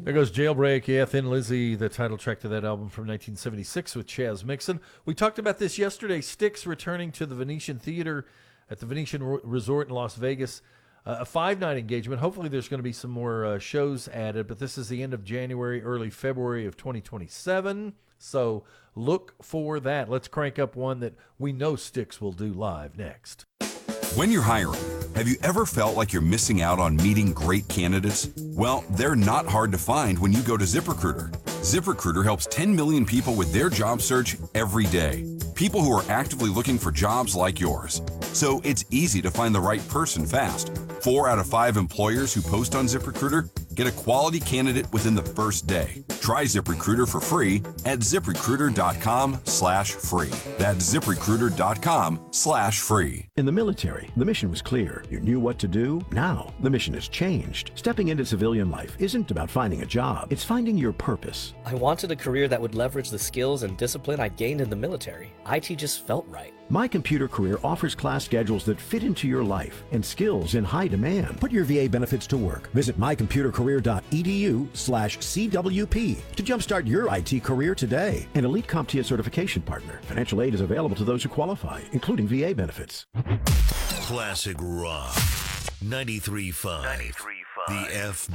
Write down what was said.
There goes Jailbreak, yeah, Thin Lizzy, the title track to that album from 1976 with Chaz Mixon. We talked about this yesterday. Styx returning to the Venetian Theater at the Venetian Resort in Las Vegas. A 5-night engagement. Hopefully there's going to be some more shows added, but this is the end of January, early February of 2027. So look for that. Let's crank up one that we know Styx will do live next. When you're hiring, have you ever felt like you're missing out on meeting great candidates? Well, they're not hard to find when you go to ZipRecruiter. ZipRecruiter helps 10 million people with their job search every day. People who are actively looking for jobs like yours. So it's easy to find the right person fast. 4 out of 5 employers who post on ZipRecruiter get a quality candidate within the first day. Try ZipRecruiter for free at ZipRecruiter.com/free. That's ZipRecruiter.com/free. In the military, the mission was clear. You knew what to do. Now, the mission has changed. Stepping into civilian life isn't about finding a job. It's finding your purpose. I wanted a career that would leverage the skills and discipline I gained in the military. IT just felt right. My Computer Career offers class schedules that fit into your life and skills in high demand. Put your VA benefits to work. Visit mycomputercareer.edu/CWP to jumpstart your IT career today. An elite CompTIA certification partner. Financial aid is available to those who qualify, including VA benefits. Classic Rock 93.5. The F